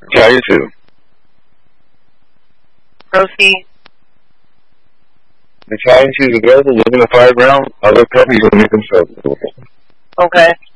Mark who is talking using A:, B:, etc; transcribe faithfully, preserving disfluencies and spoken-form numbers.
A: Italian two.
B: Proceed.
A: Italian two is available. Living the five round. Other companies will make themselves available.
B: Okay.